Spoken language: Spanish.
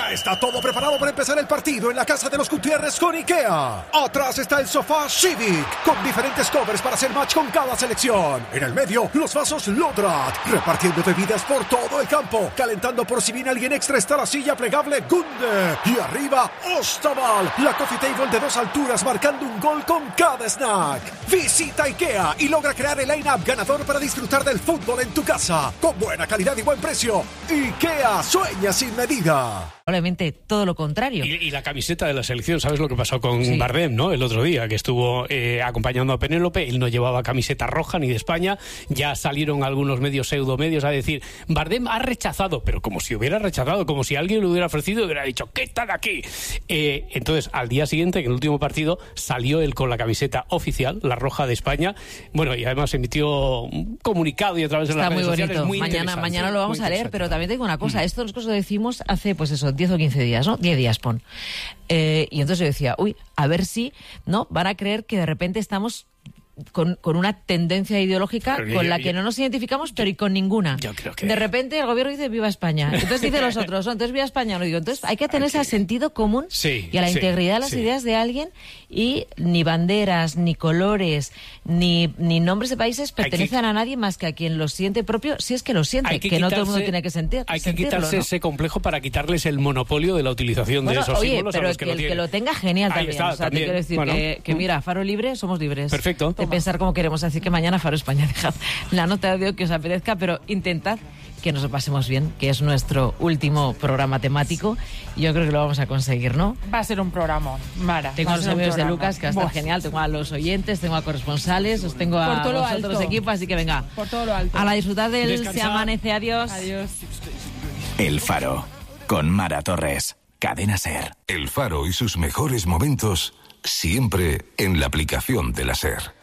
Ya está todo preparado para empezar el partido en la casa de los Gutiérrez con IKEA. Atrás está el sofá Civic, con diferentes covers para hacer match con cada selección. En el medio, los vasos Lodrat, repartiendo bebidas por todo el campo. Calentando por si viene alguien extra está la silla plegable Gunde. Y arriba, Ostaval, la coffee table de 2 alturas marcando un gol con cada snack. Visita IKEA y logra crear el line-up ganador para disfrutar del fútbol en tu casa. Con buena calidad y buen precio. IKEA sueña sin medida. Probablemente todo lo contrario. Y la camiseta de la selección, ¿sabes lo que pasó con Bardem, no? El otro día, que estuvo acompañando a Penélope, él no llevaba camiseta roja ni de España, ya salieron algunos medios, pseudomedios, a decir, Bardem ha rechazado, pero como si hubiera rechazado, como si alguien le hubiera ofrecido y hubiera dicho, ¿qué tal aquí? Entonces, al día siguiente, en el último partido, salió él con la camiseta oficial, la roja de España, bueno, y además emitió un comunicado y a través de las redes sociales. Muy bonito. Mañana lo vamos a leer, pero también tengo una cosa, esto nosotros lo decimos hace, pues eso, 10 o 15 días, ¿no? 10 días, pon. Y entonces yo decía, a ver si, ¿no? Van a creer que de repente estamos con una tendencia ideológica con la que no nos identificamos, pero y con ninguna. Yo creo que... De repente el gobierno dice viva España. Entonces dicen los otros, entonces viva España. No digo, entonces hay que tenerse al sentido común y a la integridad de las ideas de alguien, y ni banderas, ni colores, ni nombres de países pertenecen a nadie más que a quien lo siente propio, si es que lo siente, que no todo el mundo tiene que sentir. Hay que quitarse, ¿no?, ese complejo para quitarles el monopolio de la utilización de esos símbolos. Pero a los que el que lo tenga, genial también. Está, o sea, te quiero decir que mira, Faro libre, somos libres. Perfecto. De pensar como queremos. Así que mañana Faro España, dejad la nota de audio que os apetezca, pero intentad que nos lo pasemos bien, que es nuestro último programa temático, y yo creo que lo vamos a conseguir, ¿no? Va a ser un programa, Mara. Tengo a los amigos de Lucas, que va a estar genial, tengo a los oyentes, tengo a corresponsales, os tengo a vosotros equipo, así que venga, por todo lo alto. A la disfrutar del Se Amanece, adiós. Adiós. El Faro, con Mara Torres, Cadena SER. El Faro y sus mejores momentos, siempre en la aplicación de la SER.